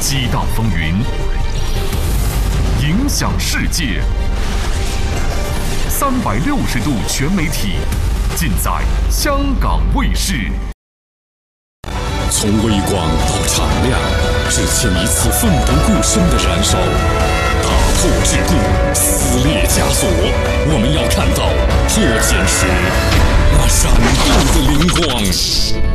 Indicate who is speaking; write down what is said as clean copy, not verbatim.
Speaker 1: 激荡风云，影响世界。360度全媒体，尽在香港卫视。
Speaker 2: 从微光到敞亮，只欠一次奋不顾身的燃烧。打破桎梏，撕裂枷锁，我们要看到破茧时那闪电的灵光。